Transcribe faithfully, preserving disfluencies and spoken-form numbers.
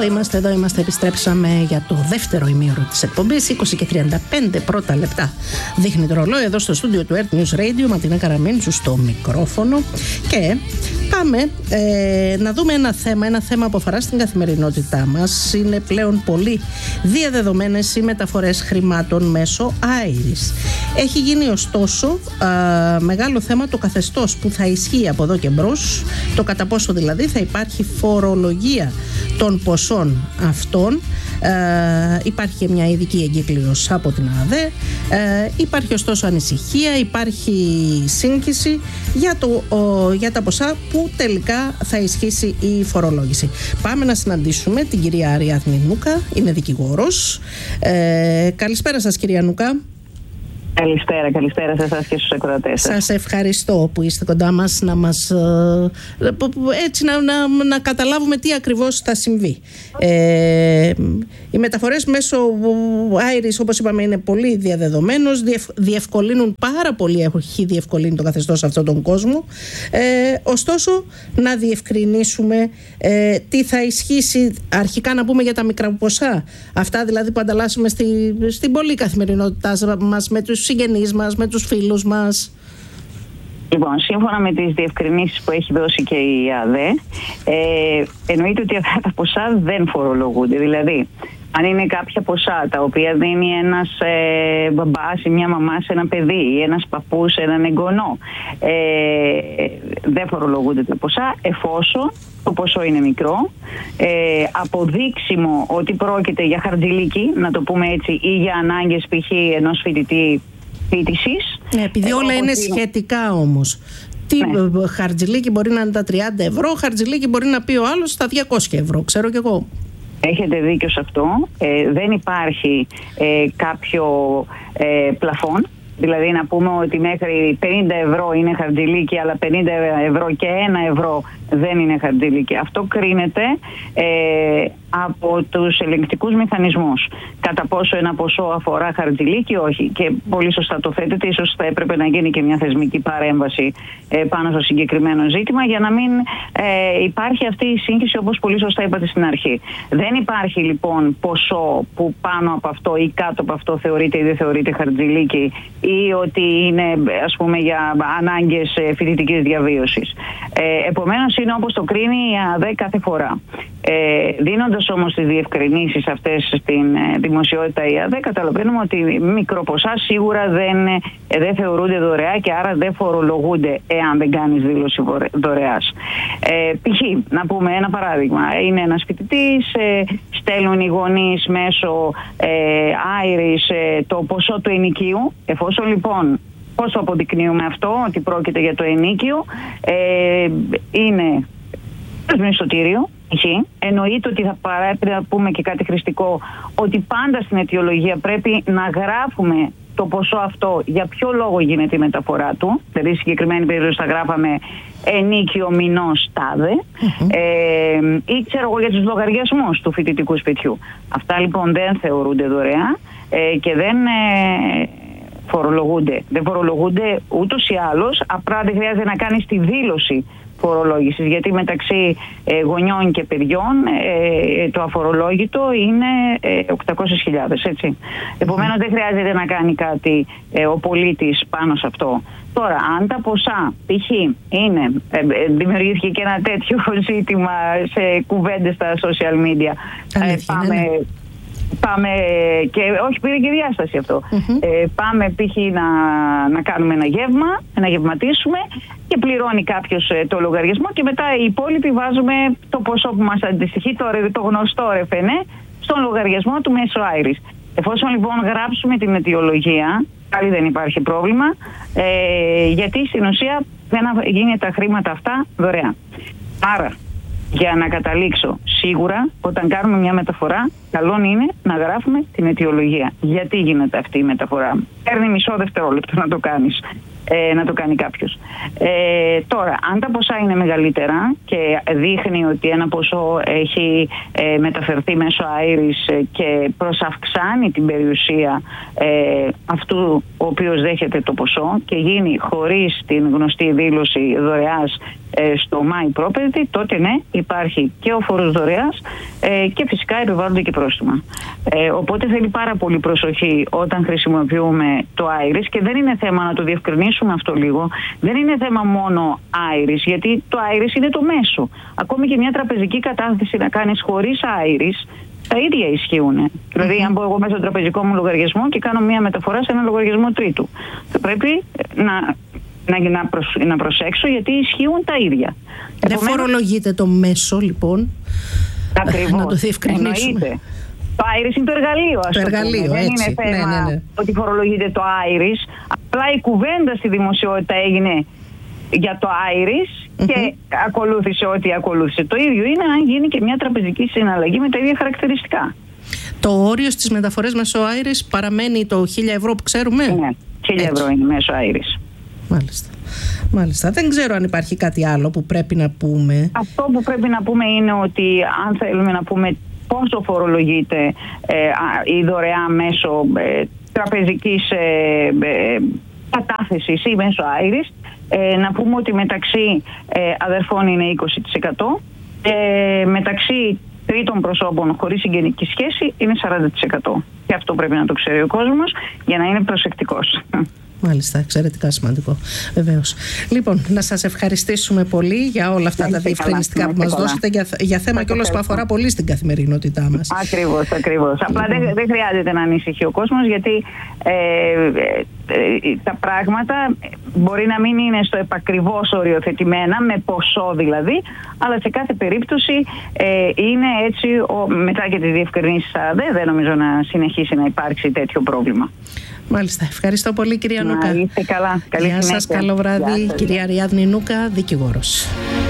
είμαστε εδώ, είμαστε, επιστρέψαμε για το δεύτερο ημίωρο της εκπομπής. είκοσι και τριάντα πέντε πρώτα λεπτά δείχνει το ρολόι εδώ στο στούντιο του Earth News Radio. Ματίνα Καραμίντσου στο μικρόφωνο. Και πάμε ε, να δούμε ένα θέμα, ένα θέμα που αφορά στην καθημερινότητά μας. Είναι πλέον πολύ διαδεδομένες οι μεταφορές χρημάτων μέσω Άιρις. Έχει γίνει ωστόσο α, μεγάλο θέμα το καθεστώς που θα ισχύει από εδώ και μπρος, το κατά πόσο δηλαδή θα υπάρχει φορολογία των ποσών αυτών. Ε, υπάρχει και μια ειδική εγκύκλειος από την ΑΔΕ. Ε, υπάρχει ωστόσο ανησυχία, υπάρχει σύγχυση για, το, ο, για τα ποσά που τελικά θα ισχύσει η φορολόγηση. Πάμε να συναντήσουμε την κυρία Αριάδνη Νούκα, είναι δικηγόρος. Ε, καλησπέρα σας κυρία Νούκα. Καλησπέρα, καλησπέρα σε εσάς και στους ακροατές σας. Σας ευχαριστώ που είστε κοντά μας να μας έτσι να, να, να καταλάβουμε τι ακριβώς θα συμβεί. Ε, οι μεταφορές μέσω Άιρις, όπως είπαμε, είναι πολύ διαδεδομένος, διευ, διευκολύνουν πάρα πολύ, έχει διευκολύνει το καθεστώς σε αυτόν τον κόσμο. Ε, ωστόσο, να διευκρινίσουμε ε, τι θα ισχύσει, αρχικά να πούμε για τα μικρά ποσά, αυτά δηλαδή που ανταλλάσσουμε στη, στην πολλή καθημερινότητά μας με τους συγγενείς μας, με τους φίλους μας. Λοιπόν, σύμφωνα με τις διευκρινήσεις που έχει δώσει και η ΑΔΕ, ε, εννοείται ότι αυτά τα ποσά δεν φορολογούνται. Δηλαδή, αν είναι κάποια ποσά τα οποία δίνει ένας ε, μπαμπάς ή μια μαμά σε ένα παιδί ή ένας παππούς σε έναν εγγονό, ε, δεν φορολογούνται τα ποσά εφόσον το ποσό είναι μικρό, ε, αποδείξιμο ότι πρόκειται για χαρτζηλίκι, να το πούμε έτσι, ή για ανάγκες π.χ. ενός φοιτητή φοιτησής. Ναι, επειδή όλα ε, είναι σχετικά όμως. Τι ναι. Χαρτζηλίκι μπορεί να είναι τα τριάντα ευρώ, χαρτζηλίκι μπορεί να πει ο άλλος τα διακόσια ευρώ, ξέρω κι εγώ. Έχετε δίκιο σε αυτό. Ε, δεν υπάρχει ε, κάποιο ε, πλαφόν. Δηλαδή να πούμε ότι μέχρι πενήντα ευρώ είναι χαρτζηλίκι, αλλά πενήντα ευρώ και ένα ευρώ δεν είναι χαρτζηλίκι. Αυτό κρίνεται ε, από τους ελεγκτικούς μηχανισμούς. Κατά πόσο ένα ποσό αφορά χαρτζηλίκι, όχι. Και πολύ σωστά το θέτετε, ίσως θα έπρεπε να γίνει και μια θεσμική παρέμβαση ε, πάνω στο συγκεκριμένο ζήτημα για να μην ε, υπάρχει αυτή η σύγχυση, όπως πολύ σωστά είπατε στην αρχή. Δεν υπάρχει λοιπόν ποσό που πάνω από αυτό ή κάτω από αυτό θεωρείται ή δεν θεωρείται χαρτζηλίκι, ή ότι είναι, ας πούμε, για ανάγκες φοιτητικής διαβίωσης. Ε, επομένως είναι όπως το κρίνει η ΑΔΕ κάθε φορά. Ε, δίνοντας όμως τις διευκρινήσεις αυτές στην ε, δημοσιότητα η ΑΔΕ, καταλαβαίνουμε ότι μικρό ποσά σίγουρα δεν, ε, δεν θεωρούνται δωρεά και άρα δεν φορολογούνται εάν δεν κάνεις δήλωση δωρεάς. Ε, π.χ. να πούμε ένα παράδειγμα, είναι ένας φοιτητής, ε, στέλνουν οι γονείς μέσω ε, Άιρις ε, το ποσό του ενοικίου, εφόσον λοιπόν πώς το αποδεικνύουμε αυτό, ότι πρόκειται για το ενοίκιο, ε, είναι μισθωτήριο. Εννοείται ότι θα πρέπει να πούμε και κάτι χρηστικό, ότι πάντα στην αιτιολογία πρέπει να γράφουμε το ποσό αυτό, για ποιο λόγο γίνεται η μεταφορά του. Δηλαδή, στη συγκεκριμένη περίπτωση θα γράφαμε ενίκιο μηνός τάδε, mm-hmm. ε, ή ξέρω εγώ για τους λογαριασμούς του φοιτητικού σπιτιού. Αυτά λοιπόν δεν θεωρούνται δωρεά ε, και δεν ε, φορολογούνται. Δεν φορολογούνται ούτως ή άλλως, απλά δεν χρειάζεται να κάνεις τη δήλωση φορολόγησης, γιατί μεταξύ ε, γονιών και παιδιών ε, το αφορολόγητο είναι ε, οκτακόσιες χιλιάδες, έτσι. Επομένως δεν χρειάζεται να κάνει κάτι ε, ο πολίτης πάνω σε αυτό. Τώρα, αν τα ποσά, π.χ. είναι, ε, δημιουργήθηκε και ένα τέτοιο ζήτημα σε κουβέντες στα social media, ε, πάμε... Πάμε και όχι πήρε και διάσταση αυτό. Mm-hmm. Ε, πάμε π.χ. να, να κάνουμε ένα γεύμα, να γευματίσουμε και πληρώνει κάποιος ε, το λογαριασμό και μετά οι υπόλοιποι βάζουμε το ποσό που μας αντιστοιχεί, το, το γνωστό ρεφενέ, στον λογαριασμό του μέσω Άιρις. Εφόσον λοιπόν γράψουμε την αιτιολογία, πάλι δεν υπάρχει πρόβλημα, ε, γιατί στην ουσία δεν γίνεται τα χρήματα αυτά δωρεάν. Άρα, για να καταλήξω, σίγουρα όταν κάνουμε μια μεταφορά, καλό είναι να γράφουμε την αιτιολογία. Γιατί γίνεται αυτή η μεταφορά. Παίρνει μισό δευτερόλεπτο να το κάνεις, ε, να το κάνει κάποιος. Ε, τώρα, αν τα ποσά είναι μεγαλύτερα και δείχνει ότι ένα ποσό έχει ε, μεταφερθεί μέσω Άιρις και προσαυξάνει την περιουσία ε, αυτού ο οποίος δέχεται το ποσό και γίνει χωρίς την γνωστή δήλωση δωρεάς ε, στο My Property, τότε ναι, υπάρχει και ο φόρος δωρεάς ε, και φυσικά επιβάλλονται και πρόστιμα. Ε, οπότε θέλει πάρα πολύ προσοχή όταν χρησιμοποιούμε το Iris, και δεν είναι θέμα, να το διευκρινίσουμε αυτό λίγο, δεν είναι θέμα μόνο Iris, γιατί το Iris είναι το μέσο. Ακόμη και μια τραπεζική κατάθεση να κάνεις χωρίς Iris, τα ίδια ισχύουν. Mm-hmm. Δηλαδή, αν μπω εγώ μέσα στο τραπεζικό μου λογαριασμό και κάνω μια μεταφορά σε ένα λογαριασμό τρίτου, θα πρέπει να, να, να, προσ, να προσέξω, γιατί ισχύουν τα ίδια. Δεν Επομένως, φορολογείται το μέσο, λοιπόν. Ακριβώς. Να το διευκρινίσουμε. Εννοείται. Το Iris είναι το εργαλείο, ας το εργαλείο, πούμε. έτσι. Δεν είναι θέμα ναι, ναι, ναι. ότι φορολογείται το Iris. Απλά η κουβέντα στη δημοσιότητα έγινε για το Iris mm-hmm. και ακολούθησε ό,τι ακολούθησε. Το ίδιο είναι αν γίνει και μια τραπεζική συναλλαγή με τα ίδια χαρακτηριστικά. Το όριο στις μεταφορές μέσω Iris παραμένει το χίλια ευρώ που ξέρουμε. Ναι, χίλια ευρώ είναι μέσω Iris. Μάλιστα. Μάλιστα. Δεν ξέρω αν υπάρχει κάτι άλλο που πρέπει να πούμε. Αυτό που πρέπει να πούμε είναι ότι αν θέλουμε να πούμε πόσο φορολογείται ε, η δωρεά μέσω ε, τραπεζικής ε, ε, κατάθεσης ή μέσω Iris, ε, να πούμε ότι μεταξύ ε, αδερφών είναι είκοσι τοις εκατό, ε, μεταξύ τρίτων προσώπων χωρίς συγγενική σχέση είναι σαράντα τοις εκατό. Και αυτό πρέπει να το ξέρει ο κόσμος για να είναι προσεκτικός. Μάλιστα, εξαιρετικά σημαντικό. Βεβαίως. Λοιπόν, να σας ευχαριστήσουμε πολύ για όλα αυτά τα διευκρινιστικά που μας δώσατε για, για θέμα κιόλας που αφορά πολύ στην καθημερινότητά μας. Ακριβώς, ακριβώς. Απλά δεν, δεν χρειάζεται να ανησυχεί ο κόσμος, γιατί ε, ε, ε, τα πράγματα μπορεί να μην είναι στο επακριβώς οριοθετημένα, με ποσό δηλαδή, αλλά σε κάθε περίπτωση ε, είναι έτσι, ο, μετά και τη διευκρινήσεις ΑΔΕ, δεν νομίζω να συνεχίσει να υπάρξει τέτοιο πρόβλημα. Μάλιστα. Ευχαριστώ πολύ, κυρία Νούκα. Να είστε καλά. Καλή Γεια σας, καλό βράδυ. Κυρία Αριάδνη Νούκα, δικηγόρος.